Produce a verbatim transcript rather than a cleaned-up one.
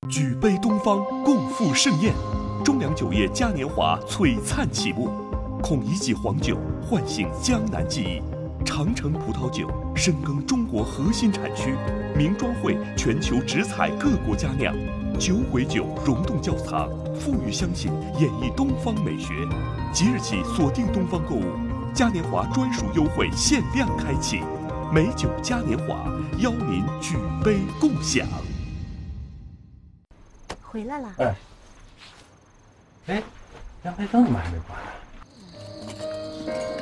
举杯东方，共赴盛宴。中粮酒业嘉年华璀璨启幕，孔乙己黄酒唤醒江南记忆，长城葡萄酒深耕中国核心产区，名庄会全球直采各国佳酿，酒鬼酒溶洞窖藏，富裕乡亲演绎东方美学。即日起锁定东方购物，嘉年华专属优惠限量开启，美酒嘉年华邀您举杯共享。 回来了。 哎，哎，阳台灯怎么还没关呢？